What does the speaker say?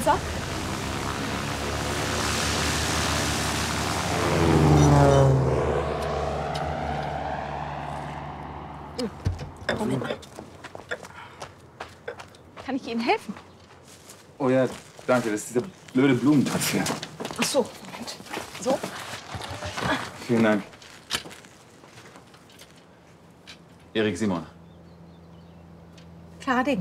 Wasser? Moment. Kann ich Ihnen helfen? Oh ja, danke. Das ist dieser blöde Blumentopf hier. Ach so, Moment. So? Vielen Dank. Erik Simon. Clara Ding.